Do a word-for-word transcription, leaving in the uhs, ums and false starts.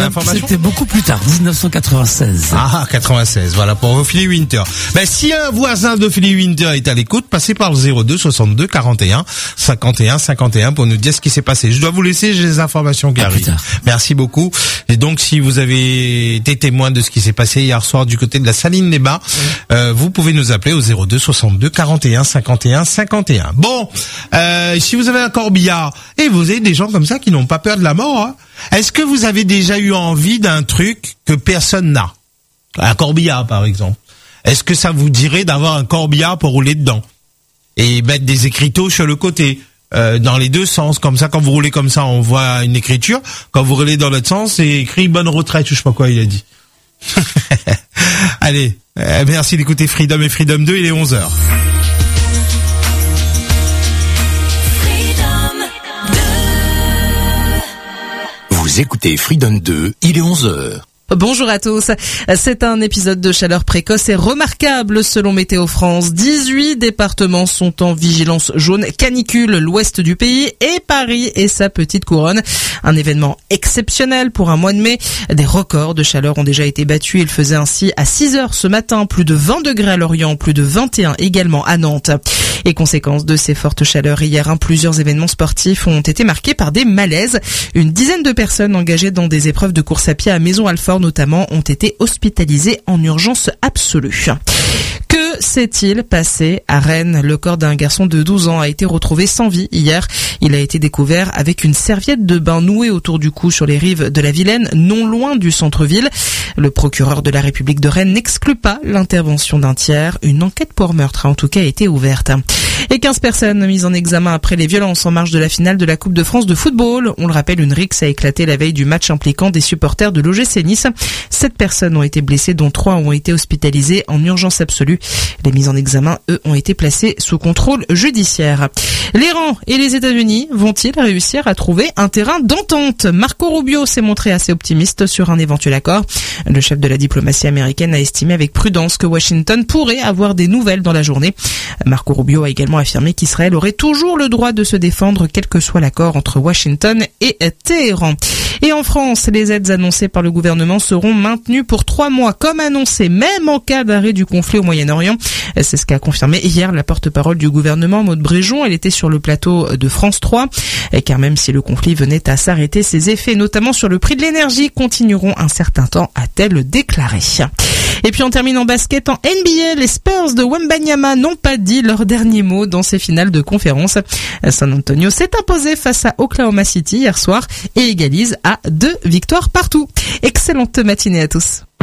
l'information? C'était beaucoup plus tard, dix-neuf cent quatre-vingt-seize. Ah, quatre-vingt-seize, voilà, pour Philly Winter. Ben, si un voisin de Philly Winter est à l'écoute, passez par le zéro deux soixante-deux quarante et un cinquante et un cinquante et un pour nous dire ce qui s'est passé. Je dois vous laisser, j'ai les informations qui arrivent. Merci beaucoup. Et donc, si vous avez été témoin de ce qui s'est passé hier soir du côté de la Saline-les-Bains, euh, vous pouvez nous appeler au zéro deux soixante-deux quarante et un cinquante et un cinquante et un. Bon, euh, si vous avez un corbillard, et vous avez des gens comme ça qui n'ont pas peur de la mort, hein, est-ce que vous avez déjà eu envie d'un truc que personne n'a? Un corbillard, par exemple. Est-ce que ça vous dirait d'avoir un corbillard pour rouler dedans? Et mettre des écriteaux sur le côté, euh, dans les deux sens. Comme ça, quand vous roulez comme ça, on voit une écriture. Quand vous roulez dans l'autre sens, c'est écrit bonne retraite, je sais pas quoi il a dit. Allez, euh, merci d'écouter Freedom et Freedom deux, il est onze heures. Vous écoutez Freedom deux, il est onze heures. Bonjour à tous. C'est un épisode de chaleur précoce et remarquable selon Météo France. dix-huit départements sont en vigilance jaune canicule, l'ouest du pays et Paris et sa petite couronne. Un événement exceptionnel pour un mois de mai. Des records de chaleur ont déjà été battus. Il faisait ainsi à six heures ce matin plus de vingt degrés à Lorient, plus de vingt et un également à Nantes. Et conséquence de ces fortes chaleurs hier, hein, plusieurs événements sportifs ont été marqués par des malaises. Une dizaine de personnes engagées dans des épreuves de course à pied à Maison-Alfort notamment ont été hospitalisées en urgence absolue. Que s'est-il passé à Rennes? Le corps d'un garçon de douze ans a été retrouvé sans vie hier. Il a été découvert avec une serviette de bain nouée autour du cou sur les rives de la Vilaine, non loin du centre-ville. Le procureur de la République de Rennes n'exclut pas l'intervention d'un tiers. Une enquête pour meurtre a en tout cas été ouverte. Et quinze personnes mises en examen après les violences en marge de la finale de la Coupe de France de football. On le rappelle, une rixe a éclaté la veille du match impliquant des supporters de l'O G C Nice. Sept personnes ont été blessées, dont trois ont été hospitalisées en urgence absolue. Les mises en examen, eux, ont été placées sous contrôle judiciaire. L'Iran et les États-Unis vont-ils réussir à trouver un terrain d'entente? Marco Rubio s'est montré assez optimiste sur un éventuel accord. Le chef de la diplomatie américaine a estimé avec prudence que Washington pourrait avoir des nouvelles dans la journée. Marco Rubio a également affirmé qu'Israël aurait toujours le droit de se défendre quel que soit l'accord entre Washington et Téhéran. Et en France, les aides annoncées par le gouvernement seront maintenues pour trois mois, comme annoncé, même en cas d'arrêt du conflit au Moyen-Orient. C'est ce qu'a confirmé hier la porte-parole du gouvernement, Maude Bréjon. Elle était sur le plateau de France trois, car même si le conflit venait à s'arrêter, ses effets, notamment sur le prix de l'énergie, continueront un certain temps, a-t-elle déclaré. Et puis on termine en basket en N B A. Les Spurs de Wembanyama n'ont pas dit leur dernier mot dans ces finales de conférence. San Antonio s'est imposé face à Oklahoma City hier soir et égalise à deux victoires partout. Excellente matinée à tous.